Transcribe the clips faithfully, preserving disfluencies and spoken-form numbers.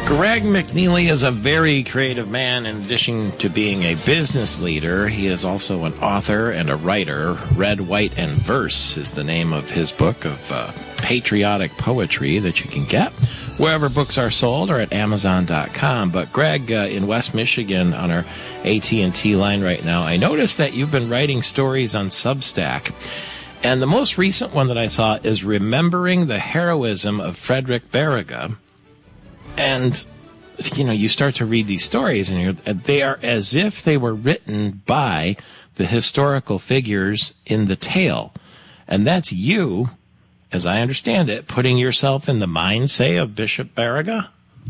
Greg McNeely is a very creative man. In addition to being a business leader, he is also an author and a writer. Red, White, and Verse is the name of his book of uh, patriotic poetry that you can get wherever books are sold or at amazon dot com. But Greg, uh, in West Michigan on our A T and T line right now, I noticed that you've been writing stories on Substack. And the most recent one that I saw is Remembering the Heroism of Frederick Baraga. And, you know, you start to read these stories, and you're, they are as if they were written by the historical figures in the tale. And that's you, as I understand it, putting yourself in the mind, say, of Bishop Baraga?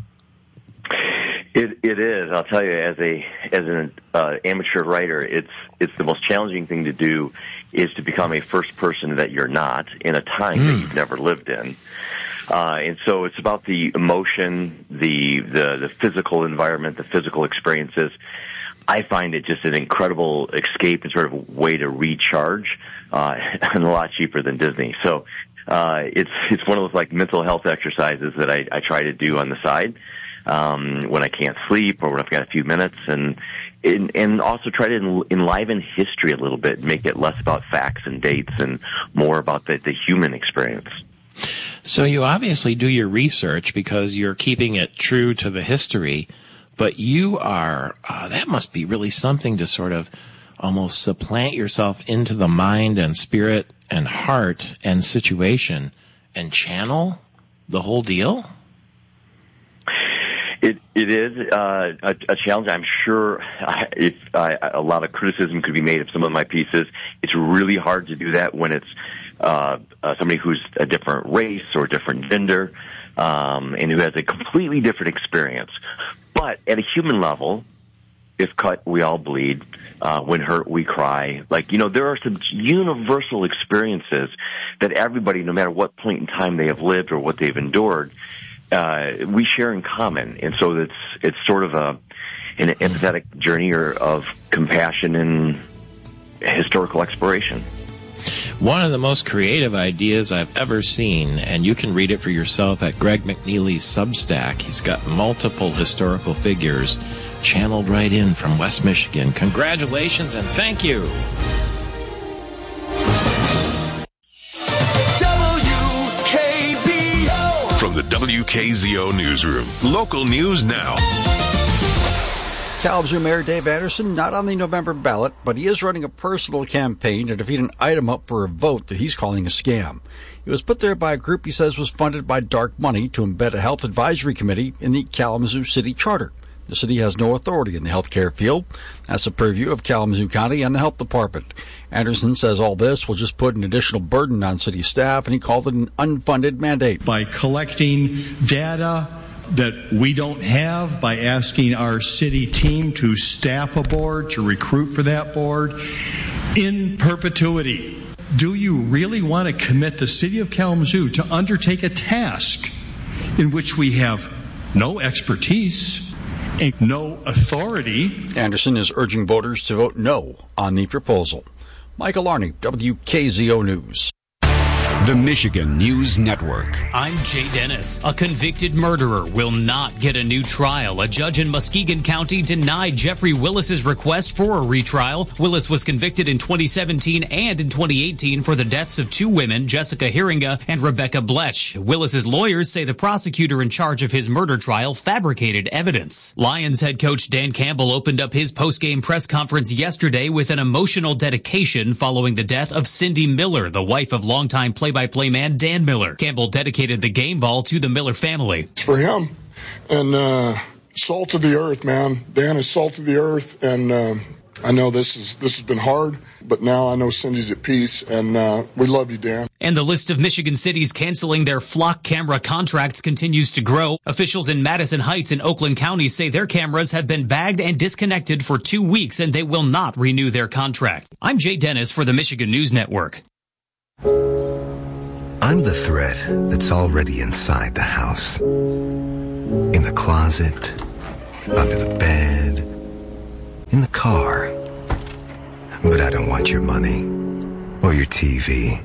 It it is. I'll tell you, as a as an uh, amateur writer, it's it's the most challenging thing to do is to become a first person that you're not in a time mm. that you've never lived in. Uh, and so it's about the emotion, the, the, the physical environment, the physical experiences. I find it just an incredible escape and sort of way to recharge, uh, and a lot cheaper than Disney. So, uh, it's, it's one of those like mental health exercises that I, I try to do on the side, um, when I can't sleep or when I've got a few minutes, and, and, and also try to enliven history a little bit, make it less about facts and dates and more about the, the human experience. So you obviously do your research because you're keeping it true to the history, but you are, uh, that must be really something to sort of almost supplant yourself into the mind and spirit and heart and situation and channel the whole deal? It it is uh, a, a challenge. I'm sure I, if I, a lot of criticism could be made of some of my pieces. It's really hard to do that when it's uh, uh, somebody who's a different race or different gender, um, and who has a completely different experience. But at a human level, if cut, we all bleed. Uh, when hurt, we cry. Like, you know, there are some universal experiences that everybody, no matter what point in time they have lived or what they've endured, uh, we share in common. And so it's, it's sort of a, an empathetic journey or of compassion and historical exploration. One of the most creative ideas I've ever seen, and you can read it for yourself at Greg McNeely's Substack. He's got multiple historical figures channeled right in from West Michigan. Congratulations and thank you. W K Z O. From the W K Z O Newsroom, local news now. Kalamazoo Mayor Dave Anderson not on the November ballot, but he is running a personal campaign to defeat an item up for a vote that he's calling a scam. It was put there by a group he says was funded by dark money to embed a health advisory committee in the Kalamazoo City Charter. The city has no authority in the healthcare field. That's the purview of Kalamazoo County and the Health Department. Anderson says all this will just put an additional burden on city staff, and he called it an unfunded mandate. By collecting data that we don't have, by asking our city team to staff a board, to recruit for that board, in perpetuity. Do you really want to commit the city of Kalamazoo to undertake a task in which we have no expertise and no authority? Anderson is urging voters to vote no on the proposal. Michael Arney, W K Z O News. The Michigan News Network. I'm Jay Dennis. A convicted murderer will not get a new trial. A judge in Muskegon County denied Jeffrey Willis's request for a retrial. Willis was convicted in twenty seventeen and in twenty eighteen for the deaths of two women, Jessica Hiringa and Rebecca Blech. Willis's lawyers say the prosecutor in charge of his murder trial fabricated evidence. Lions head coach Dan Campbell opened up his post-game press conference yesterday with an emotional dedication following the death of Cindy Miller, the wife of longtime play-by-play man Dan Miller. Campbell dedicated the game ball to the Miller family. It's for him. And uh, salt of the earth, man. Dan is salt of the earth, and uh, I know this is this has been hard, but now I know Cindy's at peace, and uh, we love you, Dan. And the list of Michigan cities canceling their flock camera contracts continues to grow. Officials in Madison Heights and Oakland County say their cameras have been bagged and disconnected for two weeks, and they will not renew their contract. I'm Jay Dennis for the Michigan News Network. I'm the thread that's already inside the house. In the closet, under the bed, in the car. But I don't want your money or your T V.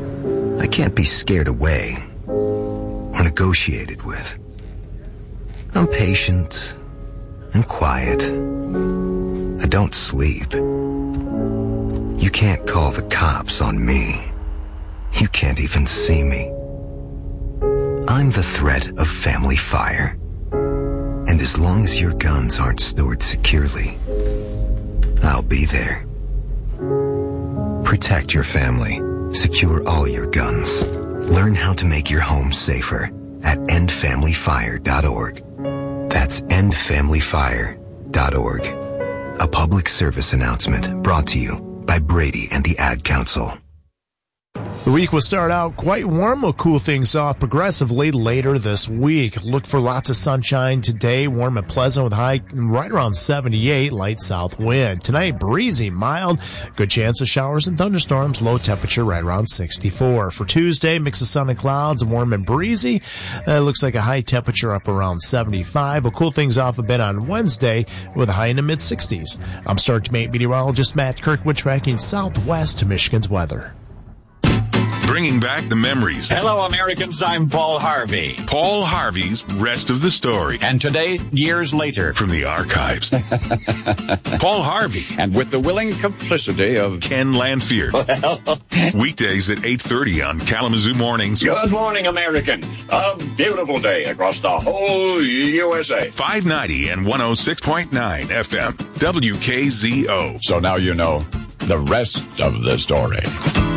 I can't be scared away or negotiated with. I'm patient and quiet. I don't sleep. You can't call the cops on me. You can't even see me. I'm the threat of family fire. And as long as your guns aren't stored securely, I'll be there. Protect your family. Secure all your guns. Learn how to make your home safer at end family fire dot org. That's end family fire dot org. A public service announcement brought to you by Brady and the Ad Council. The week will start out quite warm. Will cool things off progressively later this week. Look for lots of sunshine today, warm and pleasant with high right around seventy-eight, light south wind. Tonight, breezy, mild, good chance of showers and thunderstorms, low temperature right around sixty-four. For Tuesday, mix of sun and clouds, warm and breezy. Uh, looks like a high temperature up around seventy-five. Will cool things off a bit on Wednesday with a high in the mid-sixties. I'm Star Meteorologist Matt Kirkwood tracking southwest to Michigan's weather. Bringing back the memories. Hello, Americans. I'm Paul Harvey. Paul Harvey's Rest of the Story. And today, years later. From the archives. Paul Harvey. And with the willing complicity of Ken Lanfear. Well. Weekdays at eight thirty on Kalamazoo Mornings. Good morning, Americans. A beautiful day across the whole U S A. five ninety and one oh six point nine F M. W K Z O. So now you know the rest of the story.